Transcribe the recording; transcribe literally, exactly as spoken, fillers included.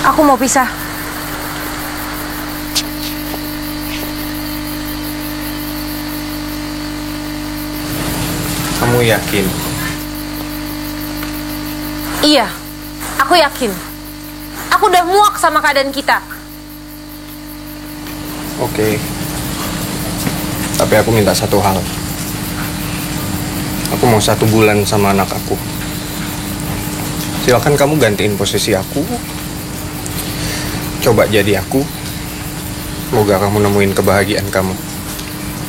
Aku mau pisah. Kamu yakin? Iya, aku yakin. Aku udah muak sama keadaan kita. Oke. Tapi aku minta satu hal. Aku mau satu bulan sama anak aku. Silakan kamu gantiin posisi aku. Coba jadi aku. Semoga kamu nemuin kebahagiaan kamu.